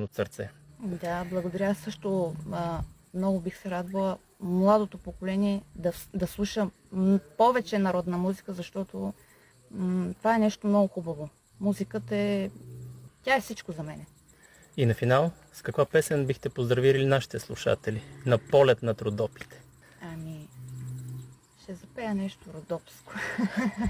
искрено от сърце. Да, благодаря също. Много бих се радвала младото поколение да слуша повече народна музика, защото това е нещо много хубаво. Музиката тя е всичко за мен. И на финал, с каква песен бихте поздравили нашите слушатели на полет над Родопите? Ами, ще запея нещо родопско.